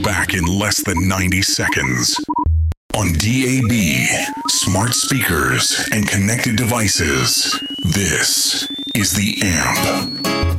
back in less than 90 seconds. On DAB, smart speakers, and connected devices, this is The Amp.